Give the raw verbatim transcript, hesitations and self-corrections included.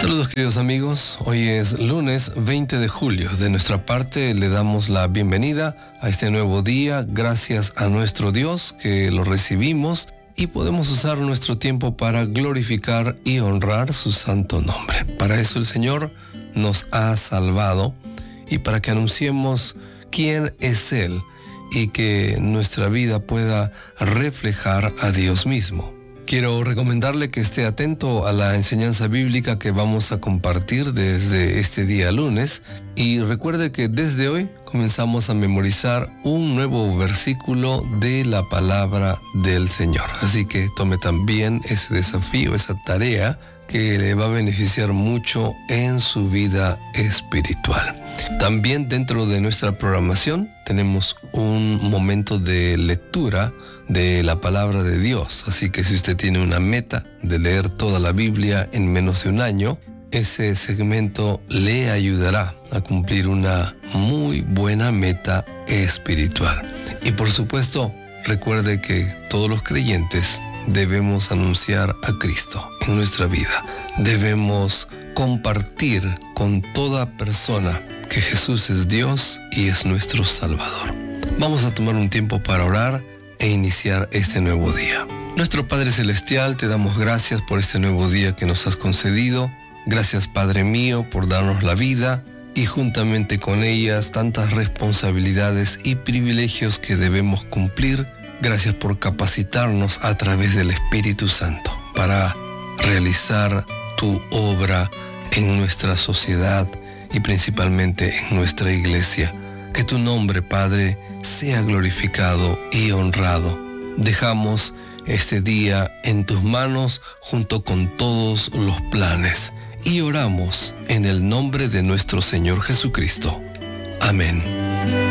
Saludos queridos amigos, hoy es lunes veinte de julio. De nuestra parte le damos la bienvenida a este nuevo día, gracias a nuestro Dios que lo recibimos y podemos usar nuestro tiempo para glorificar y honrar su santo nombre. Para eso el Señor nos ha salvado y para que anunciemos quién es Él y que nuestra vida pueda reflejar a Dios mismo. Quiero recomendarle que esté atento a la enseñanza bíblica que vamos a compartir desde este día lunes y recuerde que desde hoy comenzamos a memorizar un nuevo versículo de la palabra del Señor. Así que tome también ese desafío, esa tarea que le va a beneficiar mucho en su vida espiritual. También dentro de nuestra programación tenemos un momento de lectura de la palabra de Dios. Así que si usted tiene una meta de leer toda la Biblia en menos de un año, ese segmento le ayudará a cumplir una muy buena meta espiritual. Y por supuesto, recuerde que todos los creyentes debemos anunciar a Cristo en nuestra vida. Debemos compartir con toda persona que Jesús es Dios y es nuestro Salvador. Vamos a tomar un tiempo para orar e iniciar este nuevo día. Nuestro Padre Celestial, te damos gracias por este nuevo día que nos has concedido. Gracias, Padre mío, por darnos la vida y juntamente con ellas tantas responsabilidades y privilegios que debemos cumplir. Gracias por capacitarnos a través del Espíritu Santo para realizar tu obra en nuestra sociedad y principalmente en nuestra iglesia. Que tu nombre, Padre, sea glorificado y honrado. Dejamos este día en tus manos junto con todos los planes y oramos en el nombre de nuestro Señor Jesucristo. Amén.